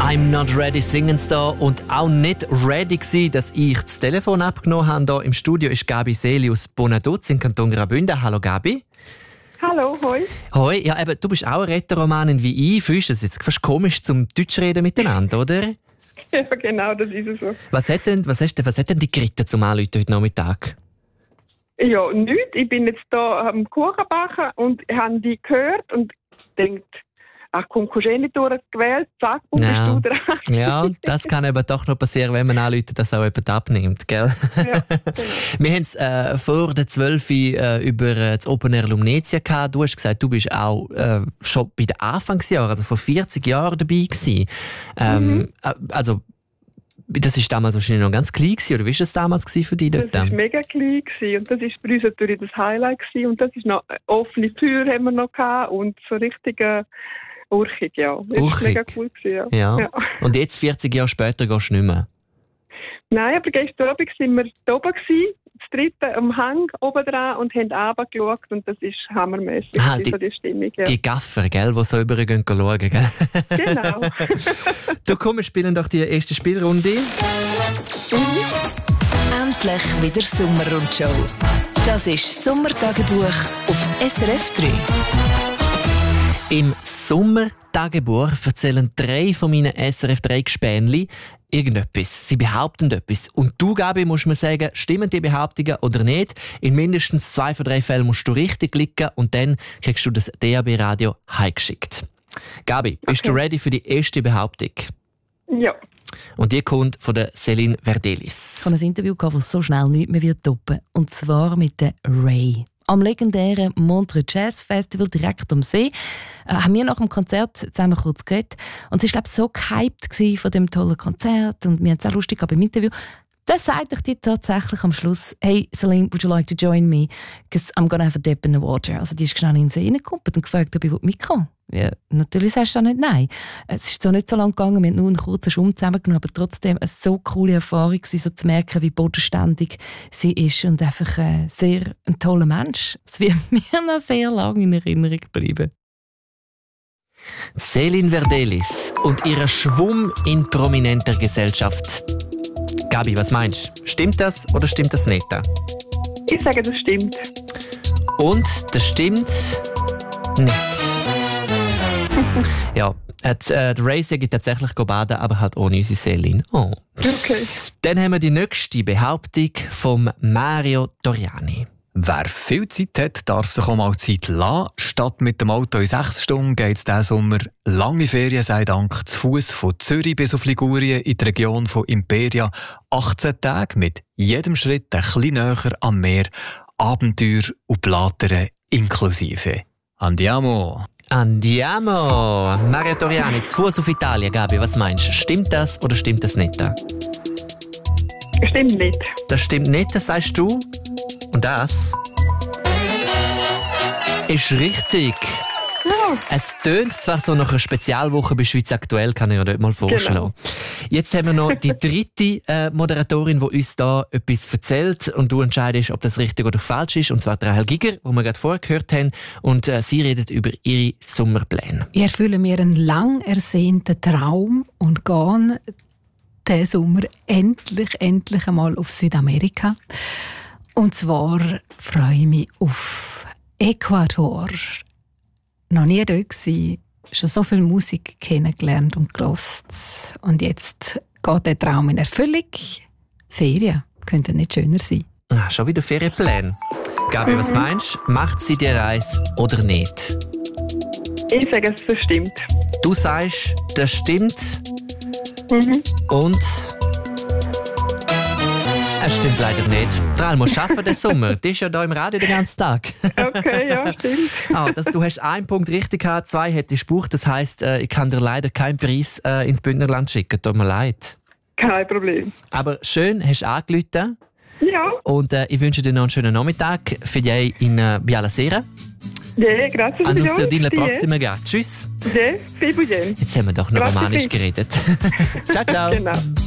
I'm not ready singen's da und auch nicht ready gsi, dass ich das Telefon abgenommen habe. Hier im Studio ist Gabi Seeli aus Bonaduz im Kanton Graubünden. Hallo Gabi. Hallo, hoi. Hoi, ja eben, du bist auch eine Rätoromanin wie ich. Findest du es jetzt fast komisch zum Deutsch reden miteinander, oder? Ja, genau, das ist es so. Was hat denn die geritten zum Anrufen heute Nachmittag? Ja, nichts. Ich bin jetzt hier am Kuchen backen und habe die gehört und denkt, ach komm, kommst du nicht durchgewählt, zack, bist du dran. Ja, das kann eben doch noch passieren, wenn man anruft, dass auch jemand abnimmt, gell? Ja, genau. Wir haben es vor der 12 über das Open Air Lumnezia gehabt. Du hast gesagt, du bist auch schon bei den Anfangsjahren, also vor 40 Jahren dabei gewesen. Also, das war damals wahrscheinlich noch ganz klein gewesen, oder wie war das damals für dich dort? Das war mega klein gewesen und das war bei uns natürlich das Highlight gewesen. Und das ist noch offene Tür haben wir noch gehabt und so richtige urchig, ja. Das war mega cool gewesen, ja. Und jetzt, 40 Jahre später, gehst du nicht mehr? Nein, aber gestern Abend waren wir da oben gewesen, das dritte am Hang oben dran und haben runtergeschaut und das ist hammermäßig, die Stimmung. Ja. Die Gaffer, gell, die so übergehen schauen, gell? Genau. Du komm, wir spielen doch die erste Spielrunde. Endlich wieder Sommerrundshow. Das ist Sommertagebuch auf SRF 3. Im Sommertagebuch erzählen 3 von meinen SRF 3 Gespänli irgendetwas. Sie behaupten etwas. Und du, Gabi, musst mir sagen, stimmen die Behauptungen oder nicht? In mindestens 2 von 3 Fällen musst du richtig klicken und dann kriegst du das DAB-Radio heimgeschickt. Gabi, bist du ready für die erste Behauptung? Ja. Und die kommt von der Céline Verdelis. Ich habe ein Interview gehabt, das so schnell nicht mehr toppen wird. Und zwar mit der Ray. Am legendären Montreux Jazz Festival direkt am See haben wir nach dem Konzert zusammen kurz geredet. Und sie war, glaube ich, so gehypt von dem tollen Konzert und wir haben es auch lustig beim Interview. Dann sagte ich dir tatsächlich am Schluss, hey Celine, would you like to join me? Because I'm gonna have a dip in the water. Also die ist schnell in den See reingekommen und gefragt, ob ich mitkommen will. Ja, natürlich sagst du nicht nein. Es ist so nicht so lange gegangen, wir haben nur einen kurzen Schwung zusammengenommen, aber trotzdem eine so coole Erfahrung, so zu merken, wie bodenständig sie ist und einfach sehr ein toller Mensch. Es wird mir noch sehr lange in Erinnerung bleiben. Céline Verdelis und ihr Schwumm in prominenter Gesellschaft. Gabi, was meinst du? Stimmt das oder stimmt das nicht? Ich sage, das stimmt. Und das stimmt nicht. Ja, der Ray geht tatsächlich baden, aber halt ohne unsere Céline. Oh. Okay. Dann haben wir die nächste Behauptung von Mario Doriani. Wer viel Zeit hat, darf sich auch mal Zeit lassen. Statt mit dem Auto in 6 Stunden geht es diesen Sommer lange Ferien sei Dank zu Fuß von Zürich bis auf Ligurien in die Region von Imperia. 18 Tage mit jedem Schritt ein bisschen näher am Meer. Abenteuer und Platere inklusive. Andiamo! Andiamo! Mario Doriani, zu Fuß auf Italien. Gabi, was meinst du? Stimmt das oder stimmt das nicht? Stimmt nicht. Das stimmt nicht, das sagst du. Und das ist richtig. Ja. Es tönt zwar so nach einer Spezialwoche bei Schweiz aktuell, kann ich mir dort mal vorstellen. Genau. Jetzt haben wir noch die dritte Moderatorin, die uns da etwas erzählt und du entscheidest, ob das richtig oder falsch ist. Und zwar Rahel Giger, die wir gerade vorher gehört haben. Und sie redet über ihre Sommerpläne. Ich erfülle mir einen lang ersehnten Traum und gehe diesen Sommer endlich einmal auf Südamerika. Und zwar freue ich mich auf Ecuador. Noch nie dort gewesen, schon so viel Musik kennengelernt und gehört. Und jetzt geht der Traum in Erfüllung. Ferien könnten nicht schöner sein. Schon wieder Ferienpläne. Gabi, was meinst du? Macht sie die Reise oder nicht? Ich sage, das stimmt. Du sagst, das stimmt. Und es stimmt leider nicht. Rahel muss arbeiten den Sommer. Die ist ja hier im Radio den ganzen Tag. Okay, ja, stimmt. Du hast 1 Punkt richtig gehabt, 2 hättest du gebraucht. Das heisst, ich kann dir leider keinen Preis ins Bündnerland schicken. Tut mir leid. Kein Problem. Aber schön, hast du angerufen. Ja. Und ich wünsche dir noch einen schönen Nachmittag. Für dich in Bialasera. Ja, grazie. A nos la prossima gara. Tschüss. Ja, viel Budget. Jetzt haben wir doch noch romanisch geredet. Ciao, ciao. Genau.